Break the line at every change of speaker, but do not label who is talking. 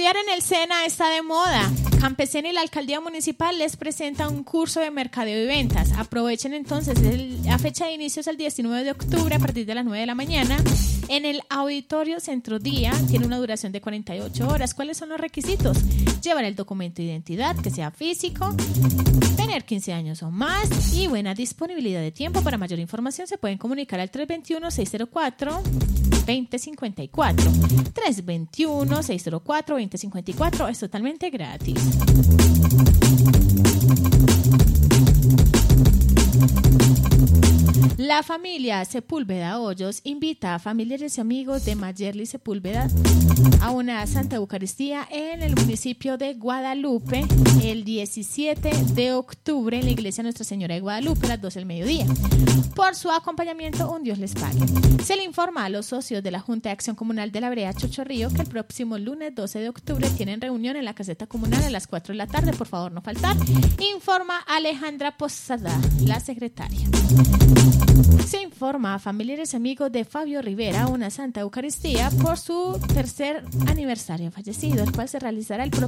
Estudiar en el SENA está de moda. Campesina y la alcaldía municipal les presenta un curso de mercadeo y ventas. Aprovechen entonces, la fecha de inicio es el 19 de octubre a partir de las 9 de la mañana en el Auditorio Centro Día. Tiene una duración de 48 horas. ¿Cuáles son los requisitos? Llevar el documento de identidad que sea físico, tener 15 años o más y buena disponibilidad de tiempo. Para mayor información se pueden comunicar al 321-604-2054. 321-604-2054 es totalmente gratis. La familia Sepúlveda Hoyos invita a familiares y amigos de Mayerly Sepúlveda a una Santa Eucaristía en el municipio de Guadalupe el 17 de octubre en la iglesia Nuestra Señora de Guadalupe a las 12 del mediodía. Por su acompañamiento, un Dios les pague. Se le informa a los socios de la Junta de Acción Comunal de la Brea Chochorrío que el próximo lunes 12 de octubre tienen reunión en la caseta comunal a las 4 de la tarde. Por favor, no faltar. Informa Alejandra Posada, la secretaria. Se informa a familiares y amigos de Fabio Rivera una Santa Eucaristía por su tercer aniversario fallecido, el cual se realizará el próximo